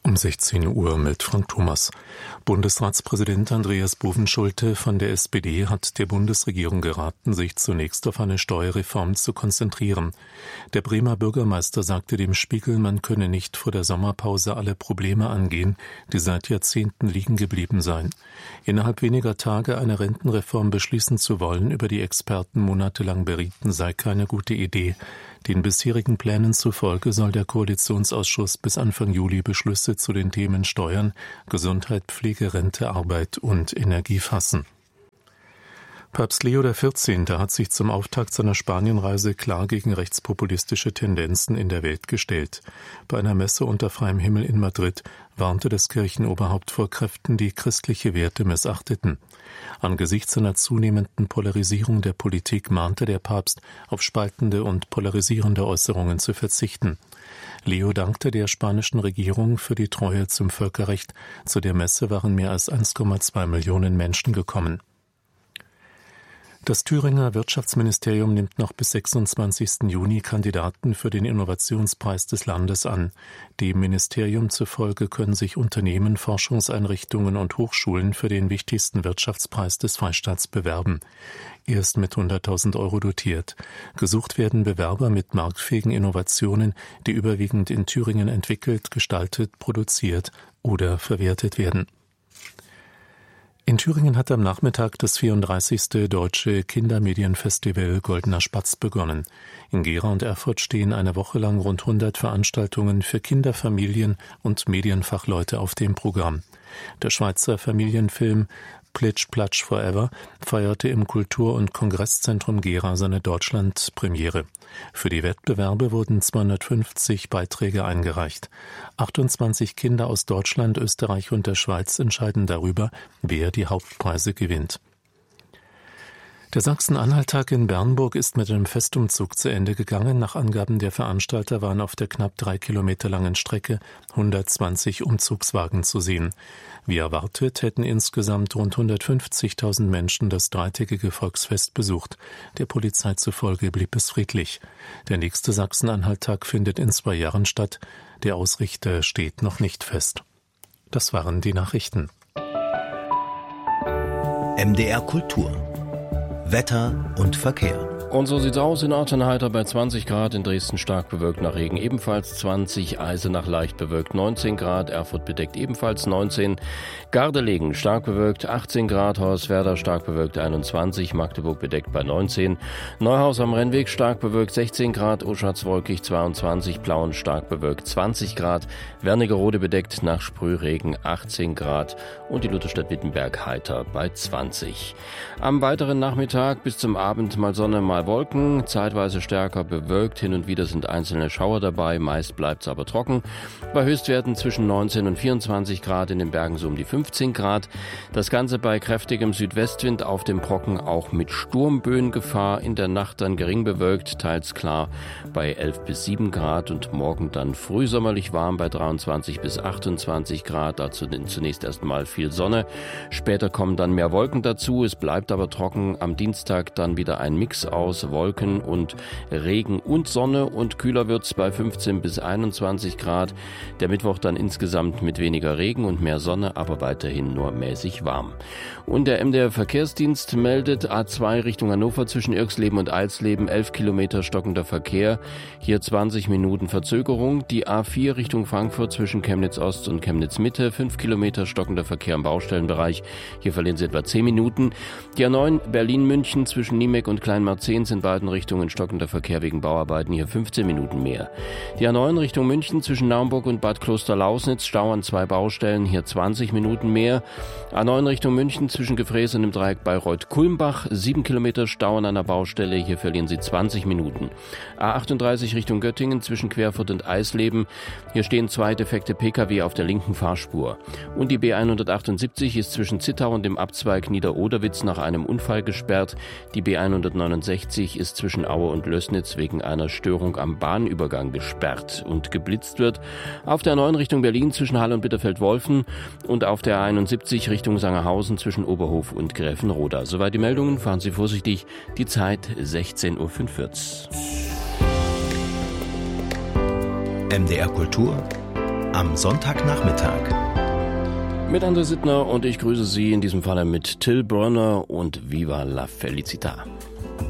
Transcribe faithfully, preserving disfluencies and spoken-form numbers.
Um sechzehn Uhr mit Frank Thomas. Bundesratspräsident Andreas Bovenschulte von der S P D hat der Bundesregierung geraten, sich zunächst auf eine Steuerreform zu konzentrieren. Der Bremer Bürgermeister sagte dem Spiegel, man könne nicht vor der Sommerpause alle Probleme angehen, die seit Jahrzehnten liegen geblieben seien. Innerhalb weniger Tage eine Rentenreform beschließen zu wollen, über die Experten monatelang berieten, sei keine gute Idee. Den bisherigen Plänen zufolge soll der Koalitionsausschuss bis Anfang Juli Beschlüsse zu den Themen Steuern, Gesundheit, Pflege, Rente, Arbeit und Energie fassen. Papst Leo der vierzehnte. Hat sich zum Auftakt seiner Spanienreise klar gegen rechtspopulistische Tendenzen in der Welt gestellt. Bei einer Messe unter freiem Himmel in Madrid warnte das Kirchenoberhaupt vor Kräften, die christliche Werte missachteten. Angesichts einer zunehmenden Polarisierung der Politik mahnte der Papst, auf spaltende und polarisierende Äußerungen zu verzichten. Leo dankte der spanischen Regierung für die Treue zum Völkerrecht. Zu der Messe waren mehr als eins Komma zwei Millionen Menschen gekommen. Das Thüringer Wirtschaftsministerium nimmt noch bis sechsundzwanzigsten Juni Kandidaten für den Innovationspreis des Landes an. Dem Ministerium zufolge können sich Unternehmen, Forschungseinrichtungen und Hochschulen für den wichtigsten Wirtschaftspreis des Freistaats bewerben. Er ist mit hunderttausend Euro dotiert. Gesucht werden Bewerber mit marktfähigen Innovationen, die überwiegend in Thüringen entwickelt, gestaltet, produziert oder verwertet werden. In Thüringen hat am Nachmittag das vierunddreißigste Deutsche Kindermedienfestival Goldener Spatz begonnen. In Gera und Erfurt stehen eine Woche lang rund hundert Veranstaltungen für Kinder, Familien und Medienfachleute auf dem Programm. Der Schweizer Familienfilm Plitsch Platsch Forever feierte im Kultur- und Kongresszentrum Gera seine Deutschland-Premiere. Für die Wettbewerbe wurden zweihundertfünfzig Beiträge eingereicht. achtundzwanzig Kinder aus Deutschland, Österreich und der Schweiz entscheiden darüber, wer die Hauptpreise gewinnt. Der Sachsen-Anhalt-Tag in Bernburg ist mit einem Festumzug zu Ende gegangen. Nach Angaben der Veranstalter waren auf der knapp drei Kilometer langen Strecke hundertzwanzig Umzugswagen zu sehen. Wie erwartet hätten insgesamt rund hundertfünfzigtausend Menschen das dreitägige Volksfest besucht. Der Polizei zufolge blieb es friedlich. Der nächste Sachsen-Anhalt-Tag findet in zwei Jahren statt. Der Ausrichter steht noch nicht fest. Das waren die Nachrichten. M D R Kultur. Wetter und Verkehr. Und so sieht's aus in Ortenheiter bei zwanzig Grad, in Dresden stark bewölkt nach Regen ebenfalls zwanzig, Eisenach leicht bewölkt neunzehn Grad, Erfurt bedeckt ebenfalls neunzehn, Gardelegen stark bewölkt achtzehn Grad, Hoyerswerda stark bewölkt einundzwanzig, Magdeburg bedeckt bei neunzehn, Neuhaus am Rennweg stark bewölkt sechzehn Grad, Oschatz wolkig zweiundzwanzig, Plauen stark bewölkt zwanzig Grad, Wernigerode bedeckt nach Sprühregen achtzehn Grad und die Lutherstadt Wittenberg heiter bei zwanzig. Am weiteren Nachmittag bis zum Abend mal Sonne, mal Wolken, zeitweise stärker bewölkt, hin und wieder sind einzelne Schauer dabei, meist bleibt es aber trocken. Bei Höchstwerten zwischen neunzehn und vierundzwanzig Grad, in den Bergen so um die fünfzehn Grad. Das Ganze bei kräftigem Südwestwind, auf dem Brocken auch mit Sturmböengefahr, in der Nacht dann gering bewölkt, teils klar bei elf bis sieben Grad und morgen dann frühsommerlich warm bei dreiundzwanzig bis achtundzwanzig Grad, dazu zunächst erstmal viel Sonne. Später kommen dann mehr Wolken dazu, es bleibt aber trocken, am Dienstag dann wieder ein Mix aus Wolken und Regen und Sonne und kühler wird's bei fünfzehn bis einundzwanzig Grad. Der Mittwoch dann insgesamt mit weniger Regen und mehr Sonne, aber weiterhin nur mäßig warm. Und der M D R Verkehrsdienst meldet A zwei Richtung Hannover zwischen Irxleben und Eilsleben elf Kilometer stockender Verkehr. Hier zwanzig Minuten Verzögerung. Die A vier Richtung Frankfurt zwischen Chemnitz Ost und Chemnitz Mitte fünf Kilometer stockender Verkehr im Baustellenbereich. Hier verlieren Sie etwa zehn Minuten. Die A neun Berlin-München zwischen Niemek und Kleinmarzehns in beiden Richtungen stockender Verkehr wegen Bauarbeiten, hier fünfzehn Minuten mehr. Die A neun Richtung München zwischen Naumburg und Bad Kloster-Lausnitz, Stau an zwei Baustellen, hier zwanzig Minuten mehr. A neun Richtung München zwischen Gefräß und dem Dreieck Bayreuth-Kulmbach, sieben Kilometer Stau an einer Baustelle, hier verlieren Sie zwanzig Minuten. A achtunddreißig Richtung Göttingen zwischen Querfurt und Eisleben, hier stehen zwei defekte Pkw auf der linken Fahrspur. Und die B hundertachtundsiebzig ist zwischen Zittau und dem Abzweig Niederoderwitz nach einem Unfall gesperrt. Die B hundertneunundsechzig ist zwischen Aue und Lößnitz wegen einer Störung am Bahnübergang gesperrt und geblitzt wird. Auf der neun Richtung Berlin zwischen Halle und Bitterfeld-Wolfen und auf der einundsiebzig Richtung Sangerhausen zwischen Oberhof und Gräfenroda. Soweit die Meldungen, fahren Sie vorsichtig. Die Zeit sechzehn Uhr fünfundvierzig. M D R Kultur am Sonntagnachmittag. Mit André Sittner und ich grüße Sie in diesem Falle mit Till Brönner und Viva la Felicità.